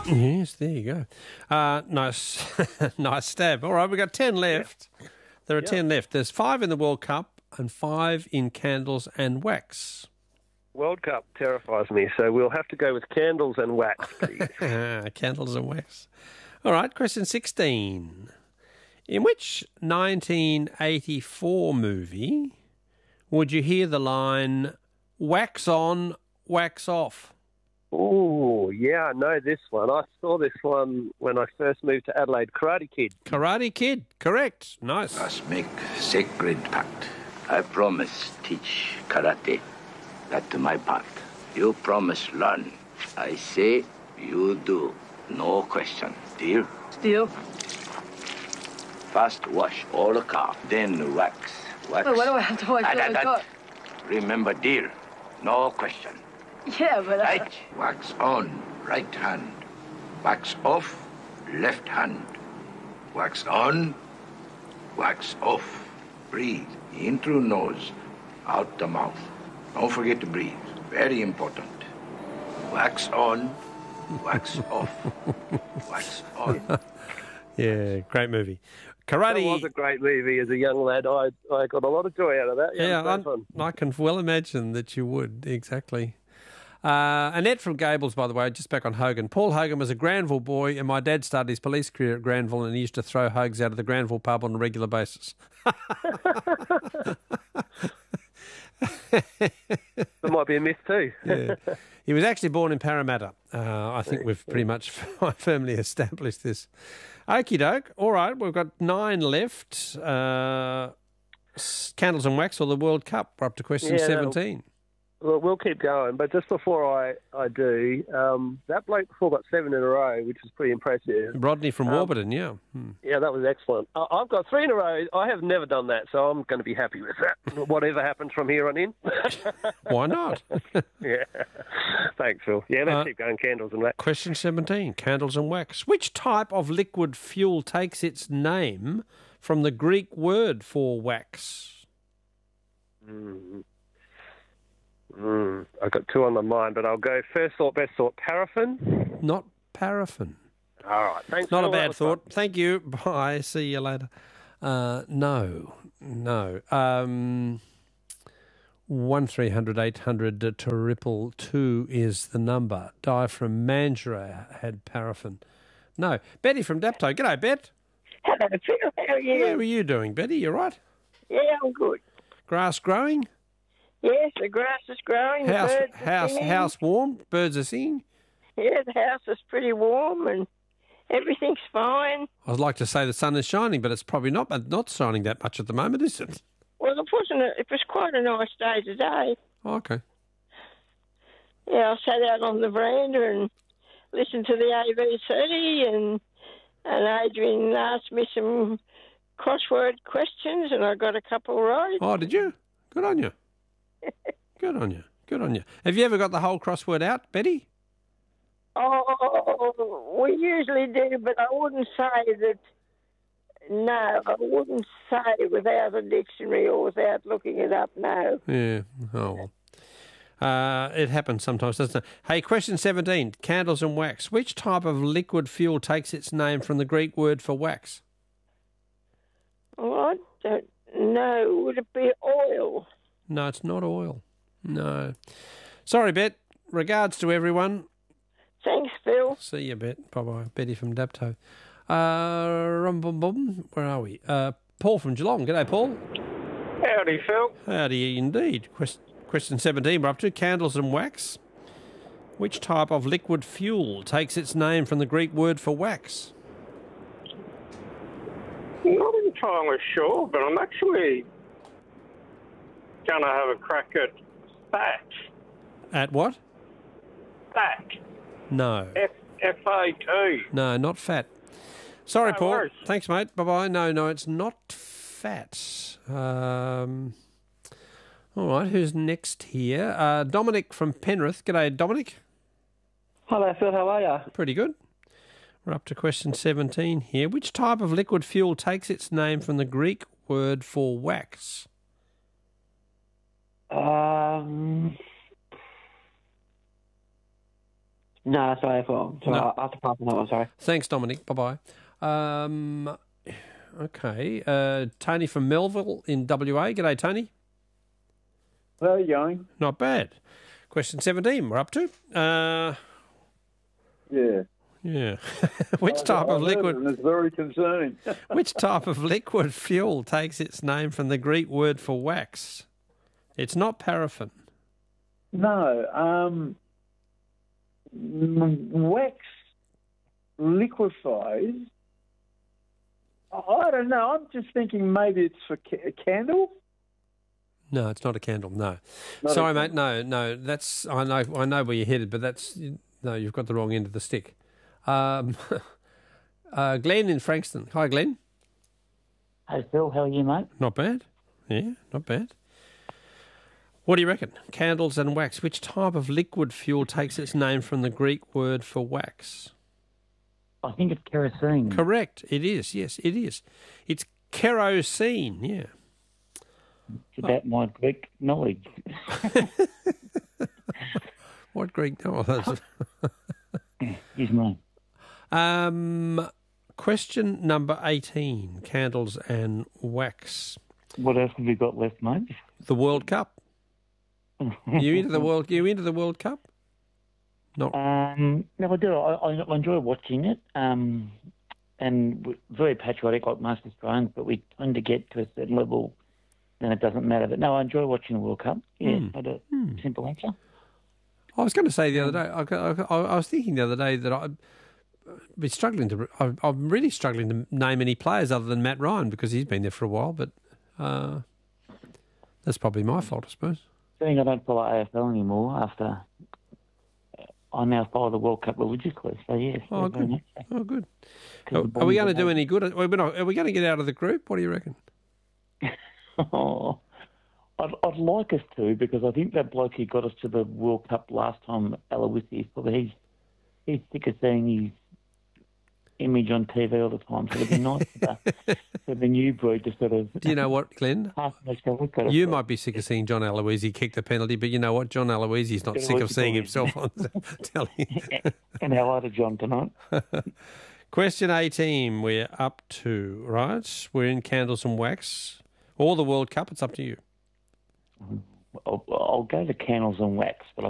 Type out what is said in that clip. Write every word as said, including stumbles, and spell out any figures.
Yes, there you go. Uh, nice, nice stab. All right, we've got ten left. Yeah. There are yeah. ten left. There's five in the World Cup and five in candles and wax. World Cup terrifies me, so we'll have to go with candles and wax, please. Candles and wax. All right, question sixteen. In which nineteen eighty-four movie would you hear the line, wax on, wax off? Oh, yeah, I know this one. I saw this one when I first moved to Adelaide. Karate Kid. Karate Kid, correct. Nice. Must make sacred pact. I promise teach karate. That to my part. You promise learn. I say you do. No question. Deal? Deal. First wash all the car, then wax. Wax. Well, what do I have to wash all the car? Remember, deal. No question. Yeah, but I... Right. Wax on, right hand. Wax off, left hand. Wax on, wax off. Breathe. In through nose, out the mouth. Don't forget to breathe. Very important. Wax on, wax off. Wax on. Yeah, great movie. Karate. That was a great movie as a young lad. I I got a lot of joy out of that. Yeah, yeah I, I can well imagine that you would, exactly. Uh, Annette from Gables, by the way, just back on Hogan. Paul Hogan was a Granville boy, and my dad started his police career at Granville, and he used to throw hugs out of the Granville pub on a regular basis. That might be a myth too. Yeah. He was actually born in Parramatta. Uh, I think we've pretty much firmly established this. Okie doke. All right, we've got nine left. Uh, candles and wax or the World Cup. We're up to question yeah, seventeen. Well, we'll keep going, but just before I, I do, um, that bloke before got seven in a row, which was pretty impressive. Rodney from um, Warburton, yeah. Hmm. Yeah, that was excellent. I, I've got three in a row. I have never done that, so I'm going to be happy with that, whatever happens from here on in. Why not? Yeah. Thanks, Phil. Yeah, let's uh, keep going, candles and wax. Question seventeen, candles and wax. Which type of liquid fuel takes its name from the Greek word for wax? Mm. Mm, I've got two on my mind, but I'll go first thought, best thought, paraffin. Not paraffin. All right, thanks. Not Phil, a bad thought. Fun. Thank you. Bye. See you later. Uh, no, no. Um, one three hundred eight hundred triple two is the number. Di from Mandurah had paraffin. No, Betty from Dapto. G'day, Bet. Hello, Phil. How are you? How are you doing, Betty? You right? Yeah, I'm good. Grass growing? Yes, the grass is growing. House, the birds house, are house warm. Birds are singing. Yeah, the house is pretty warm and everything's fine. I'd like to say the sun is shining, but it's probably not. Not shining that much at the moment, is it? Well, it wasn't. A, it was quite a nice day today. Oh, okay. Yeah, I sat out on the veranda and listened to the A B C, and and Adrian asked me some crossword questions, and I got a couple right. Oh, did you? Good on you. Good on you. Good on you. Have you ever got the whole crossword out, Betty? Oh, we usually do, but I wouldn't say that. No, I wouldn't say without a dictionary or without looking it up, no. Yeah, oh well. Uh, it happens sometimes, doesn't it? Hey, question seventeen, candles and wax. Which type of liquid fuel takes its name from the Greek word for wax? Oh, I don't know. Would it be oil? No, it's not oil. No. Sorry, Bet. Regards to everyone. Thanks, Phil. See you, Bet. Bye-bye. Betty from Dapto. Uh, rum bum bum. Where are we? Uh, Paul from Geelong. G'day, Paul. Howdy, Phil. Howdy, indeed. Quest- question seventeen. We're up to candles and wax. Which type of liquid fuel takes its name from the Greek word for wax? Not entirely sure, but I'm actually going to have a crack at fat. At what? Fat. No. F F A T. No, not fat. Sorry, No Paul. worries. Thanks, mate. Bye-bye. No, no, it's not fat. Um, all right, who's next here? Uh, Dominic from Penrith. G'day, Dominic. Hello, Phil. How are you? Pretty good. We're up to question seventeen here. Which type of liquid fuel takes its name from the Greek word for wax? Um, No, that's A F L. So No. I have to pass on that one, sorry. Thanks, Dominic. Bye-bye. Um, okay. Uh, Tony from Melville in W A. G'day, Tony. How are you going? Not bad. Question seventeen we're up to. Uh, Yeah. yeah. Which type I of heard it liquid... and it's very concerning. Which type of liquid fuel takes its name from the Greek word for wax? It's not paraffin. No, um, m- wax liquefies. I I don't know. I'm just thinking maybe it's for ca- candles. No, it's not a candle. No, Not sorry, a mate. No, no. That's I know. I know where you're headed, but that's no. You've got the wrong end of the stick. Um, uh, Glenn in Frankston. Hi, Glenn. Hey Phil, how are you, mate? Not bad. Yeah, not bad. What do you reckon? Candles and wax. Which type of liquid fuel takes its name from the Greek word for wax? I think it's kerosene. Correct. It is. Yes, it is. It's kerosene. Yeah. It's about my Greek knowledge. What Greek knowledge? His name. Um, question number eighteen: candles and wax. What else have we got left, mate? The World Cup. You into the World? You into the World Cup? No. Um, no, I do. I, I enjoy watching it. Um, and we're very patriotic, like most Australians, but we tend to get to a certain level, then it doesn't matter. But no, I enjoy watching the World Cup. Yeah, Mm. I do. Simple answer. I was going to say the other day. I, I, I was thinking the other day that I'd be struggling to. I, I'm really struggling to name any players other than Matt Ryan because he's been there for a while. But uh, that's probably my fault, I suppose. Seeing I don't follow A F L anymore after I now follow the World Cup religiously. So yes. Oh, very good. much so. Oh, good. 'Cause Are, the are we Bombs going to do are- any good? Are we, not, are we going to get out of the group? What do you reckon? Oh, I'd, I'd like us to, because I think that bloke who got us to the World Cup last time, Aloisi, probably he's he's sick of seeing his image on T V all the time. So it'd be nice for the, for the new breed to sort of. Do you know what, Glenn? half an extra look at us. You might be sick of seeing John Aloisi kick the penalty, but you know what? John Aloisi's not sick of seeing himself on telly. And hello to John tonight. Question eighteen, we're up to, right? We're in candles and wax. Or the World Cup, it's up to you. I'll, I'll go to candles and wax, but